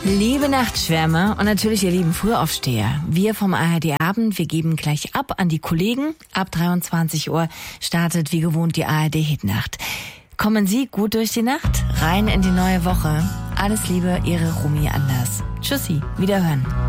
Liebe Nachtschwärmer und natürlich ihr lieben Frühaufsteher. Wir vom ARD Abend, wir geben gleich ab an die Kollegen. Ab 23 Uhr startet wie gewohnt die ARD Hitnacht. Kommen Sie gut durch die Nacht, rein in die neue Woche. Alles Liebe, Ihre Romy Anders. Tschüssi, wiederhören.